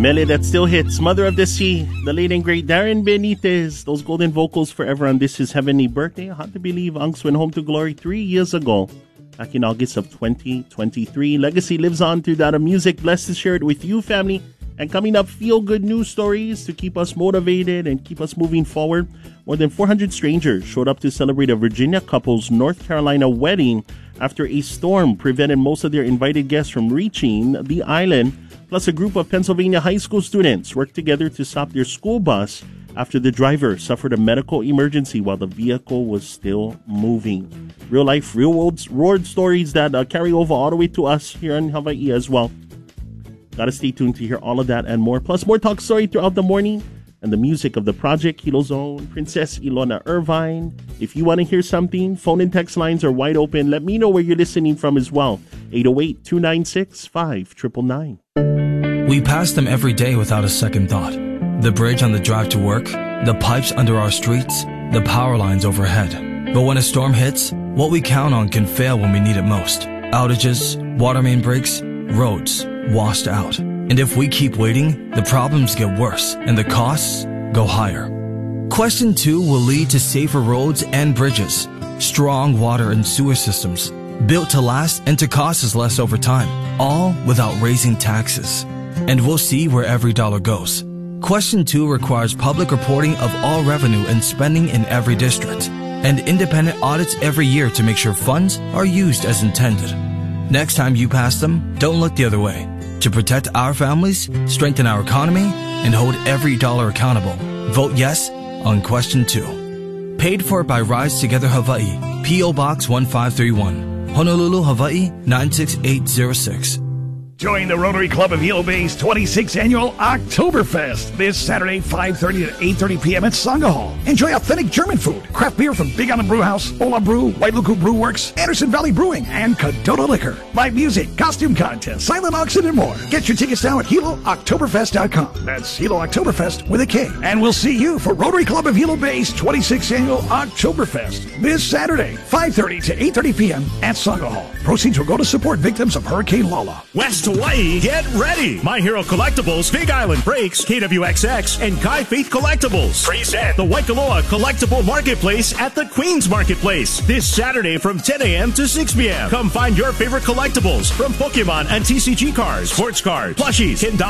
Melody that still hits, Mother of the Sea, the late and great Darren Benitez. Those golden vocals forever on This Is Heavenly Birthday. Hard to believe Unks went home to glory 3 years ago, back in August of 2023. Legacy lives on through that of music. Blessed to share it with you, family. And coming up, feel-good news stories to keep us motivated and keep us moving forward. More than 400 strangers showed up to celebrate a Virginia couple's North Carolina wedding after a storm prevented most of their invited guests from reaching the island. Plus, a group of Pennsylvania high school students worked together to stop their school bus after the driver suffered a medical emergency while the vehicle was still moving. Real life, real world stories that carry over all the way to us here in Hawaii as well. Gotta stay tuned to hear all of that and more. Plus, more talk story throughout the morning and the music of the project, Hilo's own Princess Ilona Irvine. If you want to hear something, phone and text lines are wide open. Let me know where you're listening from as well. 808-296-5999. We pass them every day without a second thought. The bridge on the drive to work, the pipes under our streets, the power lines overhead. But when a storm hits, what we count on can fail when we need it most. Outages, water main breaks, roads washed out. And if we keep waiting, the problems get worse and the costs go higher. Question 2 will lead to safer roads and bridges, strong water and sewer systems, built to last and to cost us less over time, all without raising taxes. And we'll see where every dollar goes. Question 2 requires public reporting of all revenue and spending in every district, and independent audits every year to make sure funds are used as intended. Next time you pass them, don't look the other way. To protect our families, strengthen our economy, and hold every dollar accountable, vote yes on Question 2. Paid for by Rise Together Hawaii, P.O. Box 1531, Honolulu, Hawaii 96806. Join the Rotary Club of Hilo Bay's 26th annual Oktoberfest this Saturday, 5:30 to 8:30 p.m. at Sangha Hall. Enjoy authentic German food, craft beer from Big Island Brew House, Ola Brew, White Luku Brew Works, Anderson Valley Brewing, and Cadota Liquor. Live music, costume contest, silent auction, and more. Get your tickets now at HiloOktoberfest.com. That's Hilo Oktoberfest with a K. And we'll see you for Rotary Club of Hilo Bay's 26th annual Oktoberfest this Saturday, 5:30 to 8:30 p.m. at Sangha Hall. Proceeds will go to support victims of Hurricane Lala. West Hawaii, get ready! My Hero Collectibles, Big Island Breaks, KWXX, and Kai Faith Collectibles present the Waikoloa Collectible Marketplace at the Queens Marketplace this Saturday from 10 a.m. to 6 p.m. Come find your favorite collectibles from Pokemon and TCG cards, sports cards, plushies, $10